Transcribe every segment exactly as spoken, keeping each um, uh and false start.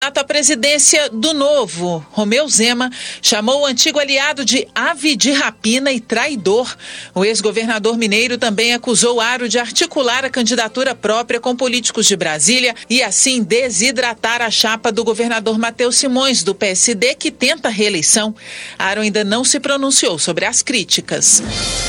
A presidência do Novo, Romeu Zema, chamou o antigo aliado de ave de rapina e traidor. O ex-governador mineiro também acusou Aro de articular a candidatura própria com políticos de Brasília e assim desidratar a chapa do governador Matheus Simões, do P S D, que tenta a reeleição. Aro ainda não se pronunciou sobre as críticas.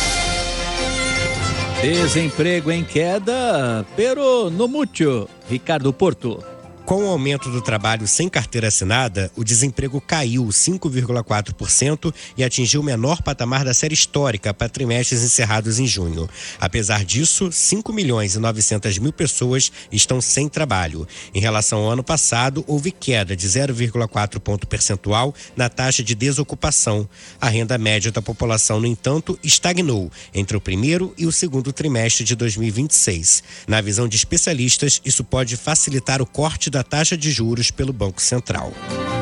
Desemprego em queda, pero no mucho. Ricardo Porto. Com o aumento do trabalho sem carteira assinada, o desemprego caiu cinco vírgula quatro por cento e atingiu o menor patamar da série histórica para trimestres encerrados em junho. Apesar disso, cinco milhões e novecentas mil pessoas estão sem trabalho. Em relação ao ano passado, houve queda de zero vírgula quatro ponto percentual na taxa de desocupação. A renda média da população, no entanto, estagnou entre o primeiro e o segundo trimestre de dois mil e vinte e seis. Na visão de especialistas, isso pode facilitar o corte da taxa de juros pelo Banco Central.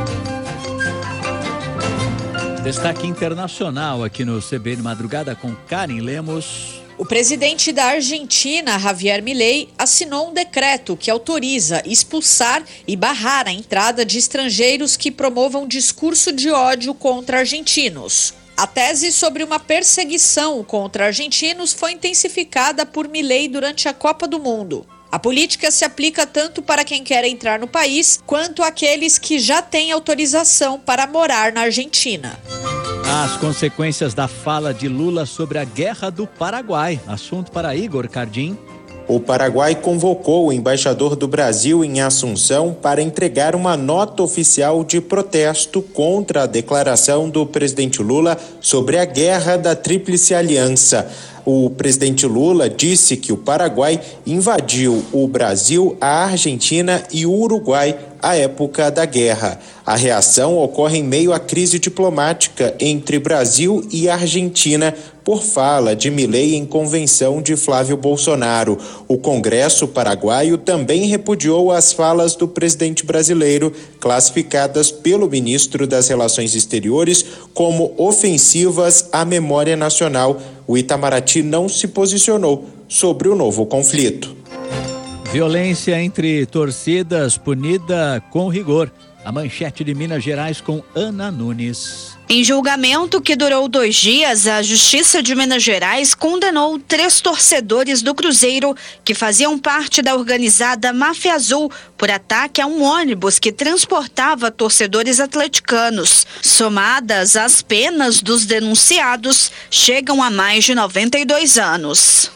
Destaque internacional aqui no C B N Madrugada com Karen Lemos. O presidente da Argentina, Javier Milei, assinou um decreto que autoriza expulsar e barrar a entrada de estrangeiros que promovam discurso de ódio contra argentinos. A tese sobre uma perseguição contra argentinos foi intensificada por Milei durante a Copa do Mundo. A política se aplica tanto para quem quer entrar no país, quanto àqueles que já têm autorização para morar na Argentina. As consequências da fala de Lula sobre a Guerra do Paraguai. Assunto para Igor Cardim. O Paraguai convocou o embaixador do Brasil em Assunção para entregar uma nota oficial de protesto contra a declaração do presidente Lula sobre a Guerra da Tríplice Aliança. O presidente Lula disse que o Paraguai invadiu o Brasil, a Argentina e o Uruguai à época da guerra. A reação ocorre em meio à crise diplomática entre Brasil e Argentina por fala de Milei em convenção de Flávio Bolsonaro. O Congresso paraguaio também repudiou as falas do presidente brasileiro, classificadas pelo ministro das Relações Exteriores como ofensivas à memória nacional. O Itamaraty não se posicionou sobre o novo conflito. Violência entre torcidas punida com rigor. A manchete de Minas Gerais com Ana Nunes. Em julgamento que durou dois dias, a Justiça de Minas Gerais condenou três torcedores do Cruzeiro que faziam parte da organizada Máfia Azul por ataque a um ônibus que transportava torcedores atleticanos. Somadas, as penas dos denunciados chegam a mais de noventa e dois anos.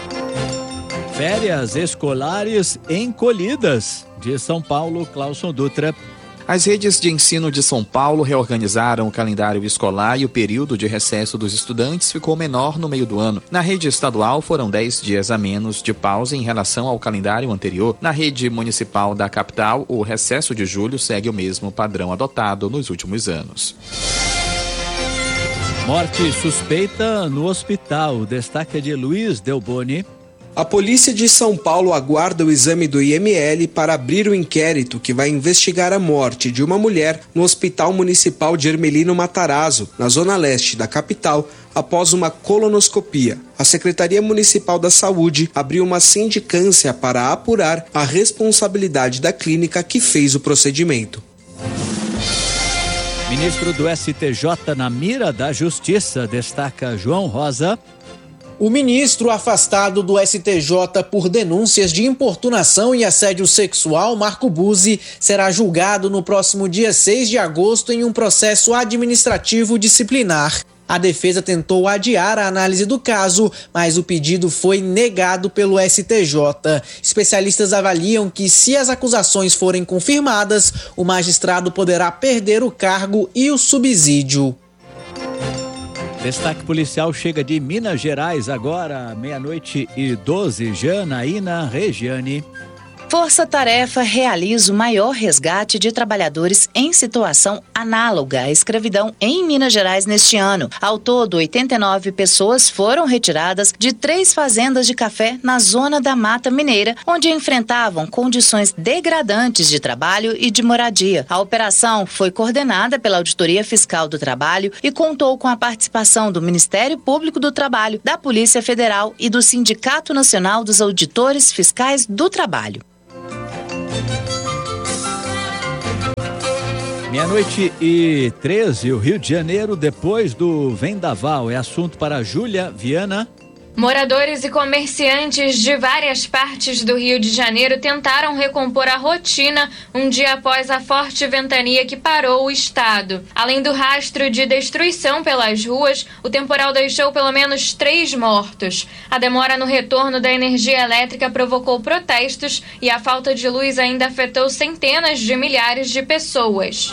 Férias escolares encolhidas. De São Paulo, Cláudio Dutra. As redes de ensino de São Paulo reorganizaram o calendário escolar e o período de recesso dos estudantes ficou menor no meio do ano. Na rede estadual foram dez dias a menos de pausa em relação ao calendário anterior. Na rede municipal da capital, o recesso de julho segue o mesmo padrão adotado nos últimos anos. Morte suspeita no hospital. Destaque de Luiz Delboni. A polícia de São Paulo aguarda o exame do I M L para abrir o inquérito que vai investigar a morte de uma mulher no Hospital Municipal de Hermelino Matarazzo, na zona leste da capital, após uma colonoscopia. A Secretaria Municipal da Saúde abriu uma sindicância para apurar a responsabilidade da clínica que fez o procedimento. Ministro do S T J na mira da Justiça, destaca João Rosa. O ministro afastado do S T J por denúncias de importunação e assédio sexual, Marco Buzzi, será julgado no próximo dia seis de agosto em um processo administrativo disciplinar. A defesa tentou adiar a análise do caso, mas o pedido foi negado pelo S T J. Especialistas avaliam que, se as acusações forem confirmadas, o magistrado poderá perder o cargo e o subsídio. Destaque policial chega de Minas Gerais agora, meia-noite e doze. Janaína Regiane. Força Tarefa realiza o maior resgate de trabalhadores em situação análoga à escravidão em Minas Gerais neste ano. Ao todo, oitenta e nove pessoas foram retiradas de três fazendas de café na zona da Mata Mineira, onde enfrentavam condições degradantes de trabalho e de moradia. A operação foi coordenada pela Auditoria Fiscal do Trabalho e contou com a participação do Ministério Público do Trabalho, da Polícia Federal e do Sindicato Nacional dos Auditores Fiscais do Trabalho. Meia-noite e treze, o Rio de Janeiro depois do vendaval. É assunto para Júlia Viana. Moradores e comerciantes de várias partes do Rio de Janeiro tentaram recompor a rotina um dia após a forte ventania que parou o estado. Além do rastro de destruição pelas ruas, o temporal deixou pelo menos três mortos. A demora no retorno da energia elétrica provocou protestos e a falta de luz ainda afetou centenas de milhares de pessoas.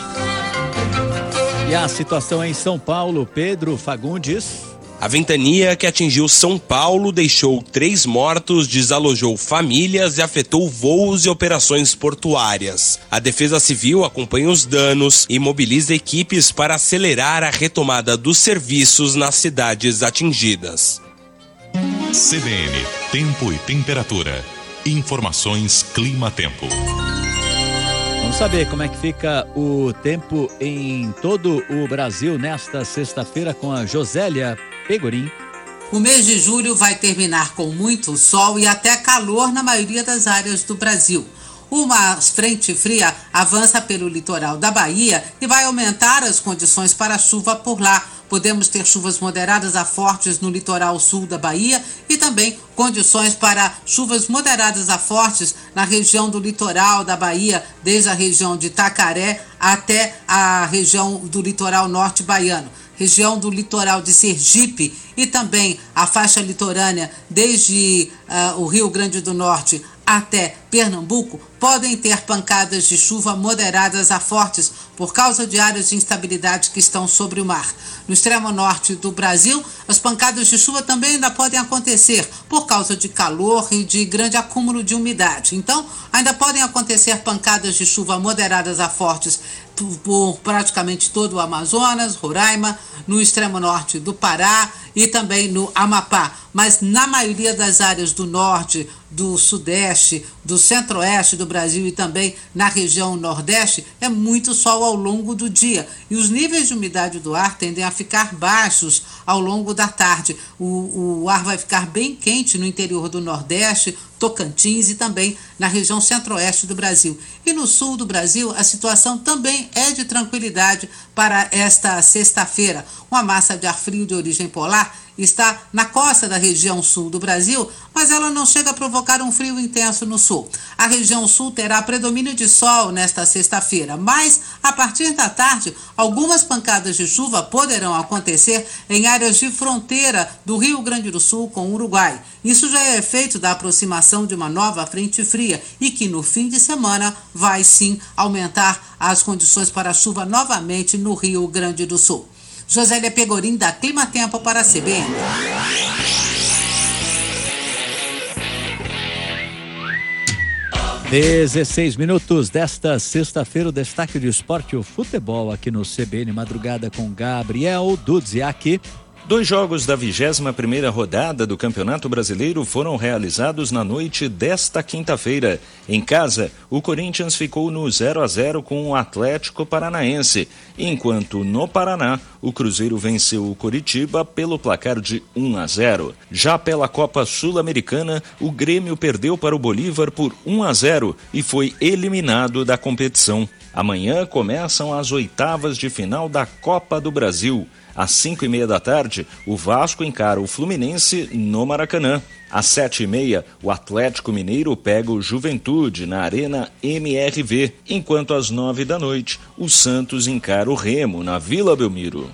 E a situação em São Paulo, Pedro Fagundes. A ventania que atingiu São Paulo deixou três mortos, desalojou famílias e afetou voos e operações portuárias. A Defesa Civil acompanha os danos e mobiliza equipes para acelerar a retomada dos serviços nas cidades atingidas. C B N, Tempo e Temperatura. Informações Clima-Tempo. Vamos saber como é que fica o tempo em todo o Brasil nesta sexta-feira com a Josélia Pegorim. O mês de julho vai terminar com muito sol e até calor na maioria das áreas do Brasil. Uma frente fria avança pelo litoral da Bahia e vai aumentar as condições para chuva por lá. Podemos ter chuvas moderadas a fortes no litoral sul da Bahia e também condições para chuvas moderadas a fortes na região do litoral da Bahia, desde a região de Itacaré até a região do litoral norte baiano. Região do litoral de Sergipe e também a faixa litorânea desde uh, o Rio Grande do Norte até Pernambuco podem ter pancadas de chuva moderadas a fortes por causa de áreas de instabilidade que estão sobre o mar. No extremo norte do Brasil, as pancadas de chuva também ainda podem acontecer por causa de calor e de grande acúmulo de umidade. Então, ainda podem acontecer pancadas de chuva moderadas a fortes por, por praticamente todo o Amazonas, Roraima, no extremo norte do Pará e também no Amapá. Mas na maioria das áreas do norte, do sudeste, do centro-oeste do Brasil e também na região nordeste, é muito sol ao longo do dia. E os níveis de umidade do ar tendem a ficar baixos ao longo da tarde. O, o ar vai ficar bem quente no interior do nordeste, Tocantins e também na região centro-oeste do Brasil. E no sul do Brasil, a situação também é de tranquilidade para esta sexta-feira. Uma massa de ar frio de origem polar está na costa da região sul do Brasil, mas ela não chega a provocar um frio intenso no sul. A região sul terá predomínio de sol nesta sexta-feira, mas a partir da tarde, algumas pancadas de chuva poderão acontecer em áreas de fronteira do Rio Grande do Sul com o Uruguai. Isso já é efeito da aproximação de uma nova frente fria e que no fim de semana vai sim aumentar as condições para chuva novamente no Rio Grande do Sul. Josélia Pegorim, da Clima Tempo para a C B N. dezesseis minutos desta sexta-feira, o destaque do esporte, o futebol aqui no C B N Madrugada com Gabriel Dudziak. Dois jogos da vigésima primeira rodada do Campeonato Brasileiro foram realizados na noite desta quinta-feira. Em casa, o Corinthians ficou no zero a zero com o Atlético Paranaense, enquanto no Paraná, o Cruzeiro venceu o Coritiba pelo placar de um a zero. Já pela Copa Sul-Americana, o Grêmio perdeu para o Bolívar por um a zero e foi eliminado da competição. Amanhã começam as oitavas de final da Copa do Brasil. Às cinco e meia da tarde, o Vasco encara o Fluminense no Maracanã. Às sete e meia, o Atlético Mineiro pega o Juventude na Arena M R V, enquanto às nove da noite, o Santos encara o Remo na Vila Belmiro.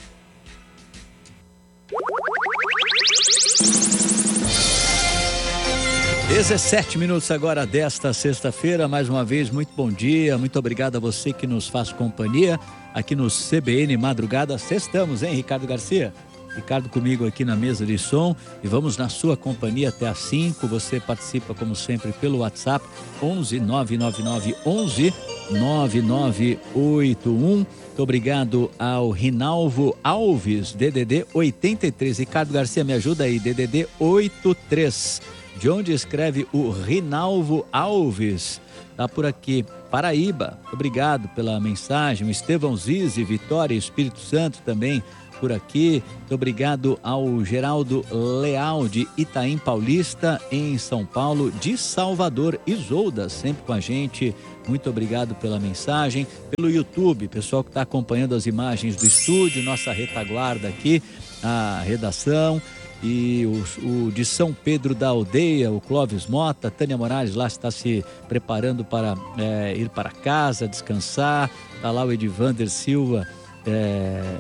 dezessete minutos agora desta sexta-feira, mais uma vez, muito bom dia, muito obrigado a você que nos faz companhia aqui no C B N Madrugada. Sextamos, hein, Ricardo Garcia? Ricardo comigo aqui na mesa de som e vamos na sua companhia até às cinco. Você participa como sempre pelo WhatsApp onze nove nove nove onze nove nove oito um. Muito obrigado ao Rinalvo Alves, D D D oitenta e três. Ricardo Garcia, me ajuda aí, D D D oitenta e três. De onde escreve o Rinalvo Alves? Tá por aqui, Paraíba. Obrigado pela mensagem. O Estevão Zizi, Vitória, Espírito Santo também por aqui. Muito obrigado ao Geraldo Leal de Itaim Paulista, em São Paulo, de Salvador. Isolda, sempre com a gente. Muito obrigado pela mensagem. Pelo YouTube, pessoal que está acompanhando as imagens do estúdio, nossa retaguarda aqui, a redação. E o, o de São Pedro da Aldeia, o Clóvis Mota, Tânia Moraes lá está se preparando para é, ir para casa, descansar. Está lá o Edivander Silva, é,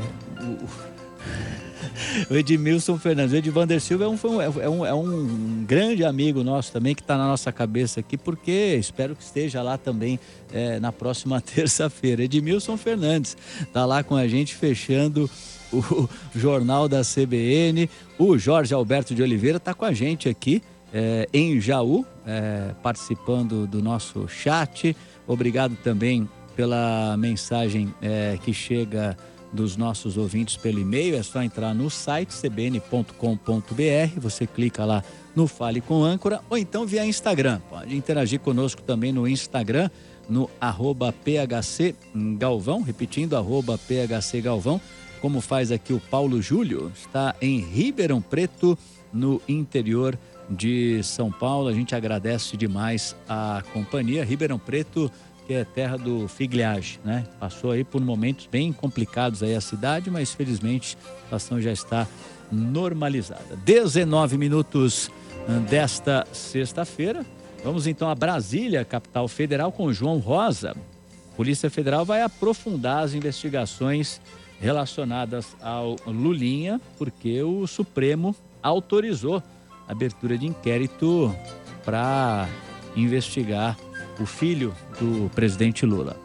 o, o Edmilson Fernandes. O Edivander Silva é um, é, um, é um grande amigo nosso também, que está na nossa cabeça aqui, porque espero que esteja lá também é, na próxima terça-feira. Edmilson Fernandes está lá com a gente fechando o Jornal da C B N. O Jorge Alberto de Oliveira está com a gente aqui é, em Jaú, é, participando do nosso chat. Obrigado também pela mensagem é, que chega dos nossos ouvintes pelo e-mail. É só entrar no site c b n ponto com ponto b r, você clica lá no Fale com Âncora, ou então via Instagram. Pode interagir conosco também no Instagram, no arroba P H C Galvão, repetindo, arroba P H C Galvão. Como faz aqui o Paulo Júlio, está em Ribeirão Preto, no interior de São Paulo. A gente agradece demais a companhia. Ribeirão Preto, que é terra do Figliage, né? Passou aí por momentos bem complicados aí a cidade, mas felizmente a situação já está normalizada. dezenove minutos desta sexta-feira. Vamos então a Brasília, capital federal, com João Rosa. A Polícia Federal vai aprofundar as investigações relacionadas ao Lulinha, porque o Supremo autorizou a abertura de inquérito para investigar o filho do presidente Lula.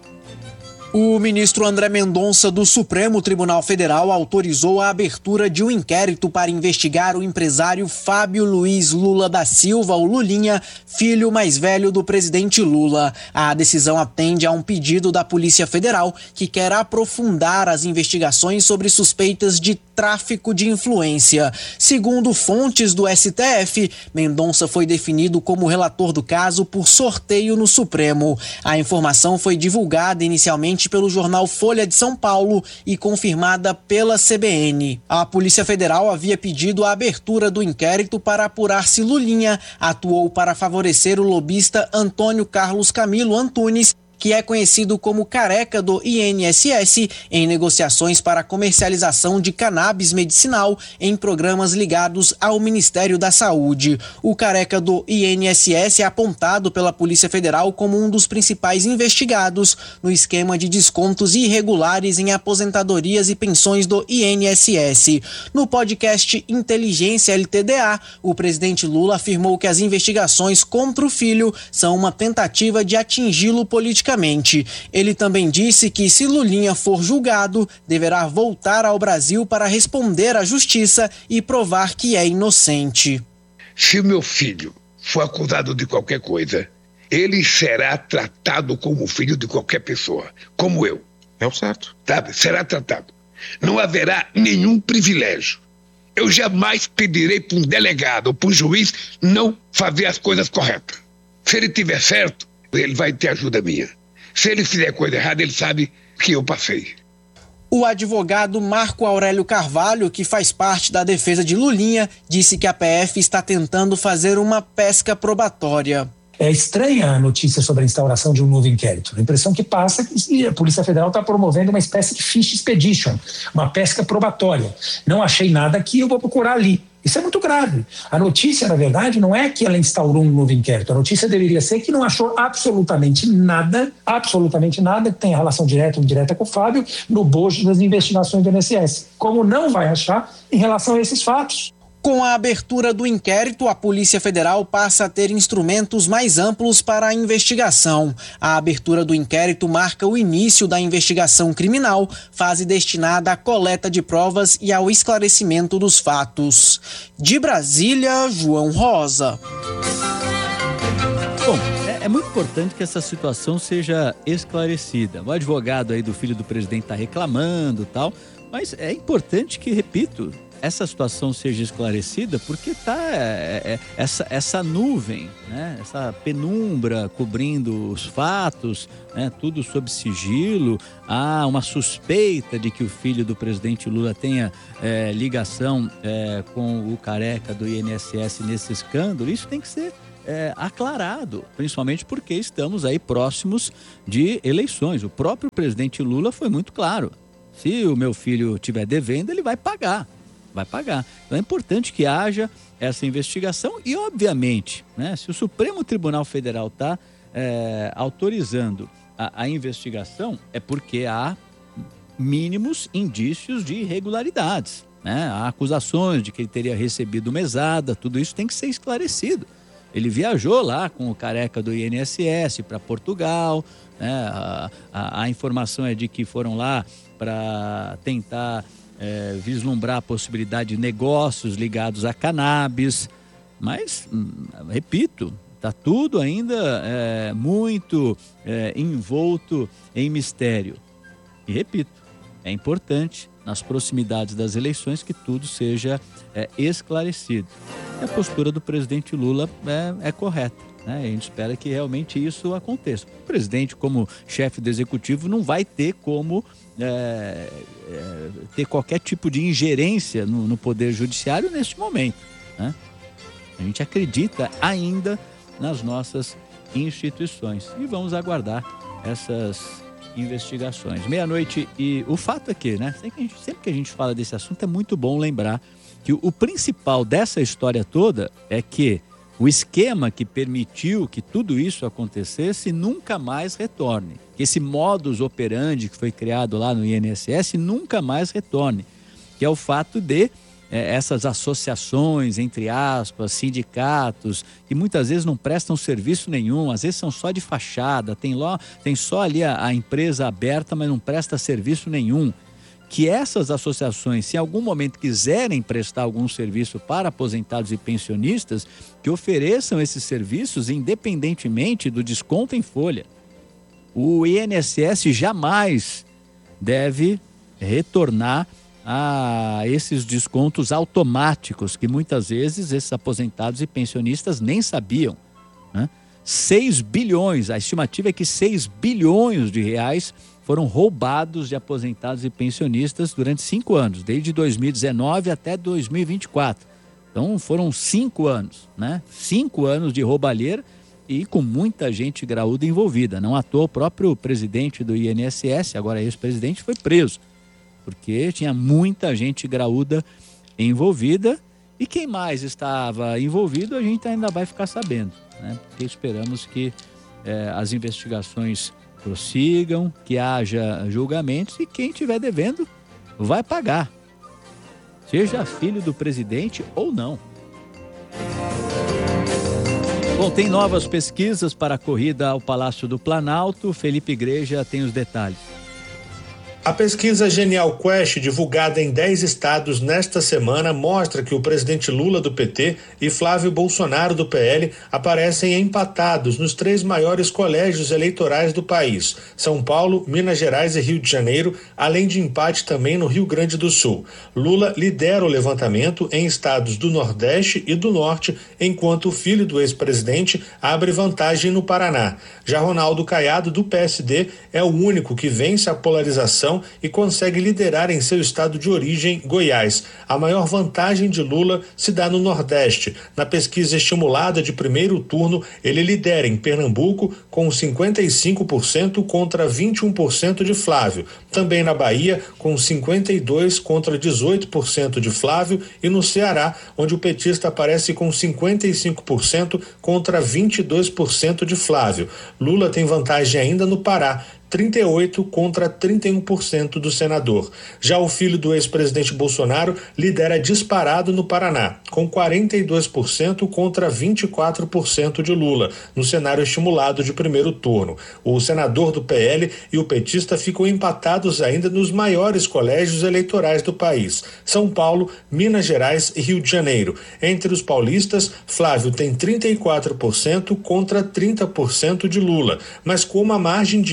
O ministro André Mendonça do Supremo Tribunal Federal autorizou a abertura de um inquérito para investigar o empresário Fábio Luiz Lula da Silva, o Lulinha, filho mais velho do presidente Lula. A decisão atende a um pedido da Polícia Federal, que quer aprofundar as investigações sobre suspeitas de tráfico de influência. Segundo fontes do S T F, Mendonça foi definido como relator do caso por sorteio no Supremo. A informação foi divulgada inicialmente pelo jornal Folha de São Paulo e confirmada pela C B N. A Polícia Federal havia pedido a abertura do inquérito para apurar se Lulinha atuou para favorecer o lobista Antônio Carlos Camilo Antunes, que é conhecido como Careca do I N S S, em negociações para a comercialização de cannabis medicinal em programas ligados ao Ministério da Saúde. O Careca do I N S S é apontado pela Polícia Federal como um dos principais investigados no esquema de descontos irregulares em aposentadorias e pensões do I N S S. No podcast Inteligência L T D A, o presidente Lula afirmou que as investigações contra o filho são uma tentativa de atingi-lo politicamente. Ele também disse que, se Lulinha for julgado, deverá voltar ao Brasil para responder à justiça e provar que é inocente. Se meu filho for acusado de qualquer coisa, ele será tratado como filho de qualquer pessoa, como eu. É o certo. Sabe? Será tratado. Não haverá nenhum privilégio. Eu jamais pedirei para um delegado ou para um juiz não fazer as coisas corretas. Se ele tiver certo, ele vai ter ajuda minha. Se ele fizer coisa errada, ele sabe que eu passei. O advogado Marco Aurélio Carvalho, que faz parte da defesa de Lulinha, disse que a P F está tentando fazer uma pesca probatória. É estranha a notícia sobre a instauração de um novo inquérito. A impressão que passa é que a Polícia Federal está promovendo uma espécie de fish expedition, uma pesca probatória. Não achei nada aqui, eu vou procurar ali. Isso é muito grave. A notícia, na verdade, não é que ela instaurou um novo inquérito. A notícia deveria ser que não achou absolutamente nada, absolutamente nada que tenha relação direta ou indireta com o Fábio no bojo das investigações do I N S S. Como não vai achar em relação a esses fatos. Com a abertura do inquérito, a Polícia Federal passa a ter instrumentos mais amplos para a investigação. A abertura do inquérito marca o início da investigação criminal, fase destinada à coleta de provas e ao esclarecimento dos fatos. De Brasília, João Rosa. Bom, é, é muito importante que essa situação seja esclarecida. O advogado aí do filho do presidente está reclamando e tal, mas é importante que, repito, essa situação seja esclarecida, porque tá é, é, essa, essa nuvem, né? Essa penumbra cobrindo os fatos, né? Tudo sob sigilo. Há uma suspeita de que o filho do presidente Lula tenha é, ligação é, com o careca do I N S S nesse escândalo. Isso tem que ser é, aclarado, principalmente porque estamos aí próximos de eleições. O próprio presidente Lula foi muito claro. Se o meu filho estiver devendo, ele vai pagar. Vai pagar. Então é importante que haja essa investigação e, obviamente, né, se o Supremo Tribunal Federal está é, autorizando a, a investigação, é porque há mínimos indícios de irregularidades, né? Há acusações de que ele teria recebido mesada, tudo isso tem que ser esclarecido. Ele viajou lá com o careca do I N S S para Portugal, né? a, a, a informação é de que foram lá para tentar É, vislumbrar a possibilidade de negócios ligados a cannabis, mas, hum, repito, está tudo ainda é, muito é, envolto em mistério. E repito, é importante, nas proximidades das eleições, que tudo seja é, esclarecido. E a postura do presidente Lula é, é correta, né? A gente espera que realmente isso aconteça. O presidente, como chefe do executivo, não vai ter como É, é, ter qualquer tipo de ingerência no, no poder judiciário neste momento, né? A gente acredita ainda nas nossas instituições e vamos aguardar essas investigações. Meia-noite e o fato é que, né, sempre que, a gente, sempre que a gente fala desse assunto é muito bom lembrar que o, o principal dessa história toda é que o esquema que permitiu que tudo isso acontecesse nunca mais retorne. Que esse modus operandi que foi criado lá no I N S S nunca mais retorne. Que é o fato de é, essas associações, entre aspas, sindicatos, que muitas vezes não prestam serviço nenhum, às vezes são só de fachada, tem, lá, tem só ali a, a empresa aberta, mas não presta serviço nenhum. Que essas associações, se em algum momento quiserem prestar algum serviço para aposentados e pensionistas, que ofereçam esses serviços independentemente do desconto em folha. O I N S S jamais deve retornar a esses descontos automáticos, que muitas vezes esses aposentados e pensionistas nem sabiam, né? seis bilhões, a estimativa é que seis bilhões de reais foram roubados de aposentados e pensionistas durante cinco anos, desde dois mil e dezenove até dois mil e vinte e quatro. Então foram cinco anos, né? Cinco anos de roubalheira e com muita gente graúda envolvida. Não à toa o próprio presidente do I N S S, agora ex-presidente, foi preso, porque tinha muita gente graúda envolvida e quem mais estava envolvido a gente ainda vai ficar sabendo, né? Porque esperamos que eh, as investigações prossigam, que haja julgamentos e quem estiver devendo vai pagar, seja filho do presidente ou não. Bom, tem novas pesquisas para a corrida ao Palácio do Planalto. Felipe Igreja tem os detalhes. A pesquisa Genial Quest, divulgada em dez estados nesta semana, mostra que o presidente Lula do P T e Flávio Bolsonaro do P L aparecem empatados nos três maiores colégios eleitorais do país, São Paulo, Minas Gerais e Rio de Janeiro, além de empate também no Rio Grande do Sul. Lula lidera o levantamento em estados do Nordeste e do Norte, enquanto o filho do ex-presidente abre vantagem no Paraná. Já Ronaldo Caiado, do P S D, é o único que vence a polarização e consegue liderar em seu estado de origem, Goiás. A maior vantagem de Lula se dá no Nordeste. Na pesquisa estimulada de primeiro turno, ele lidera em Pernambuco com cinquenta e cinco por cento contra vinte e um por cento de Flávio. Também na Bahia, com cinquenta e dois por cento contra dezoito por cento de Flávio, e no Ceará, onde o petista aparece com cinquenta e cinco por cento contra vinte e dois por cento de Flávio. Lula tem vantagem ainda no Pará, trinta e oito contra trinta e um por cento do senador. Já o filho do ex-presidente Bolsonaro lidera disparado no Paraná, com quarenta e dois por cento contra vinte e quatro por cento de Lula, no cenário estimulado de primeiro turno. O senador do P L e o petista ficam empatados ainda nos maiores colégios eleitorais do país, São Paulo, Minas Gerais e Rio de Janeiro. Entre os paulistas, Flávio tem trinta e quatro por cento contra trinta por cento de Lula, mas como a margem de erro é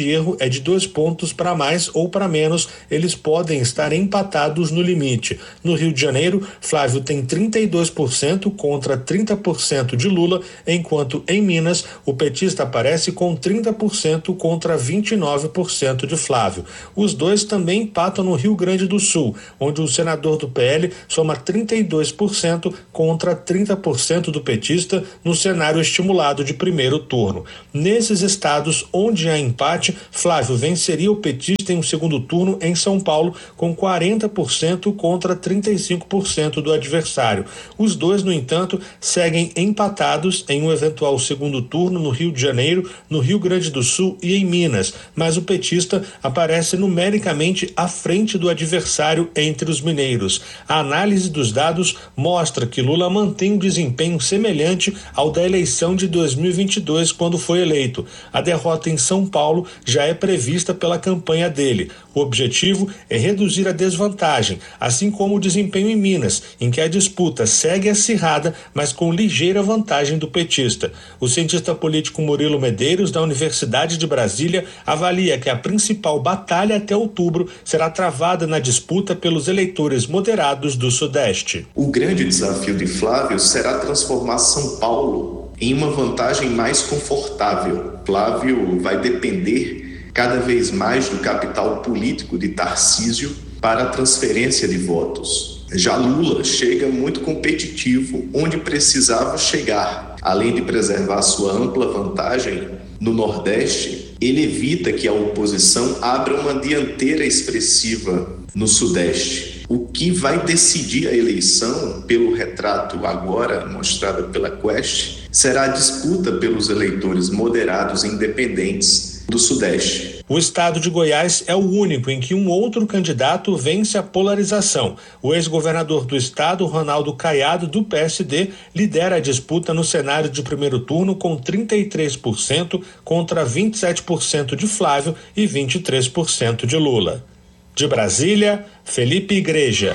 é de dois pontos para mais ou para menos, eles podem estar empatados no limite. No Rio de Janeiro, Flávio tem trinta e dois por cento contra trinta por cento de Lula, enquanto em Minas o petista aparece com trinta por cento contra vinte e nove por cento de Flávio. Os dois também empatam no Rio Grande do Sul, onde o senador do P L soma trinta e dois por cento contra trinta por cento do petista no cenário estimulado de primeiro turno. Nesses estados onde há empate, Flávio venceria o petista em um segundo turno em São Paulo com quarenta por cento contra trinta e cinco por cento do adversário. Os dois, no entanto, seguem empatados em um eventual segundo turno no Rio de Janeiro, no Rio Grande do Sul e em Minas, mas o petista aparece numericamente à frente do adversário entre os mineiros. A análise dos dados mostra que Lula mantém um desempenho semelhante ao da eleição de dois mil e vinte e dois, quando foi eleito. A derrota em São Paulo já é prevista pela campanha dele. O objetivo é reduzir a desvantagem, assim como o desempenho em Minas, em que a disputa segue acirrada, mas com ligeira vantagem do petista. O cientista político Murilo Medeiros, da Universidade de Brasília, avalia que a principal batalha até outubro será travada na disputa pelos eleitores moderados do Sudeste. O grande desafio de Flávio será transformar São Paulo em uma vantagem mais confortável. Flávio vai depender cada vez mais do capital político de Tarcísio para a transferência de votos. Já Lula chega muito competitivo onde precisava chegar. Além de preservar sua ampla vantagem no Nordeste, ele evita que a oposição abra uma dianteira expressiva no Sudeste. O que vai decidir a eleição, pelo retrato agora mostrado pela Quest, será a disputa pelos eleitores moderados e independentes do Sudeste. O estado de Goiás é o único em que um outro candidato vence a polarização. O ex-governador do estado, Ronaldo Caiado, do P S D, lidera a disputa no cenário de primeiro turno com trinta e três por cento contra vinte e sete por cento de Flávio e vinte e três por cento de Lula. De Brasília, Felipe Igreja.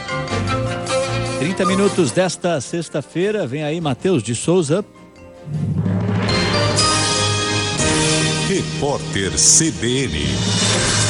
trinta minutos desta sexta-feira, vem aí Matheus de Souza. Repórter C B N.